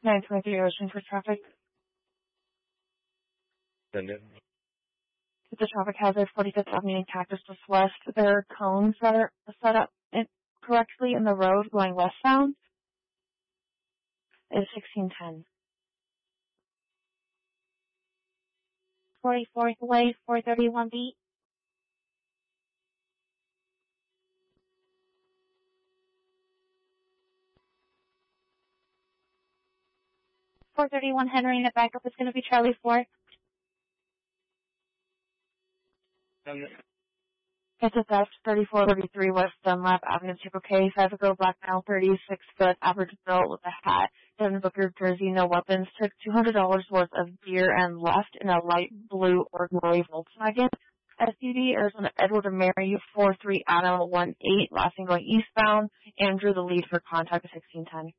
923 Ocean for traffic. Send it. The traffic hazard, 45th Avenue and Cactus just west. There are cones that are set up correctly in the road going westbound. It's 1610. 44th Way, 431 beat. 431 Henry, and the backup is going to be Charlie 4. It's a theft, 3433 West Dunlap Avenue, Triple K, 5 ago, black male, 36-foot, average built with a hat, Devin Booker jersey, no weapons, took $200 worth of beer and left in a light blue ordinary Volkswagen. SUV, Arizona Edward and Mary, 43 Adam 18, last thing going eastbound, Andrew the lead for contact 1610.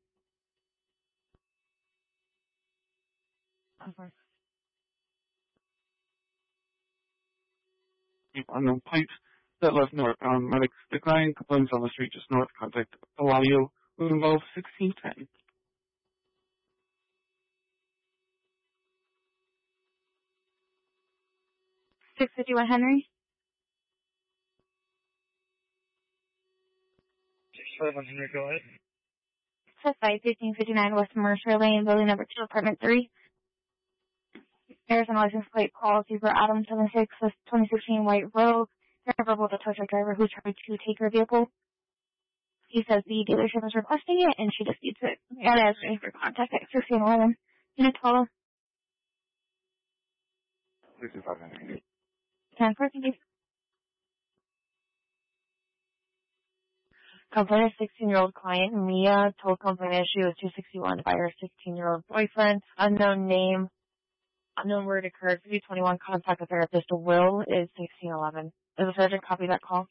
Over. Unknown plate that left northbound. Medics decline. Complaints on the street just north. Contact Eladio. Will involve 1610. 651 Henry. 651 Henry, go ahead. Site 1559 West Mercer Lane, building number 2, apartment 3. Arizona license plate policy for Adam 76, 2016 White Rogue. Driver was a tow truck driver who tried to take her vehicle. He says the dealership is requesting it, and she disputes it. And as for contact at 1611. Unit 12. 65 Henry. 10 for thank you. Complainant 16-year-old client Mia told complainant she was 261 by her 16-year-old boyfriend. Unknown name. Unknown word occurred. 5021 contact with therapist Will is 1611. Does the sergeant copy that call?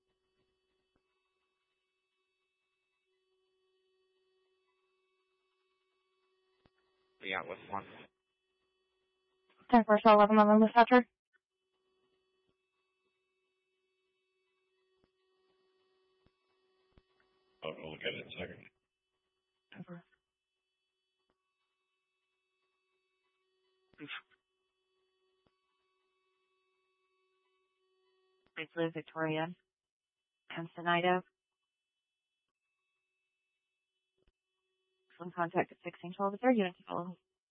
Yeah, with one. 10 for 1111 dispatcher. I'll look at it in a second. Over. Briefly, Victoria. Ensenada. Some contact at 1612 with their unit to follow.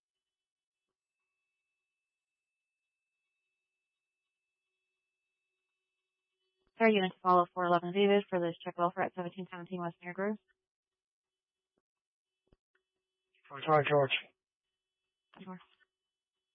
Their unit to follow 411 David for this check welfare at 1717 West Mayor Grove. Sorry, George. Sure.